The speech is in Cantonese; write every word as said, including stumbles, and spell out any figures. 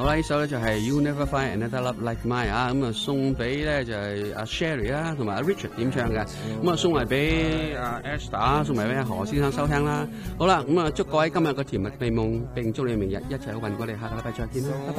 好啦，呢首咧就係 You Never Find Another Love Like Mine 啊，咁啊送俾咧就係阿 Sherry 啦，同埋阿 Richard 點唱嘅，咁啊送埋俾阿 Esther， 送埋俾何先生收聽啦。好啦，咁啊祝各位今日個甜蜜美夢，並祝你明日一切好運過嚟，下個禮拜再見啦，拜拜。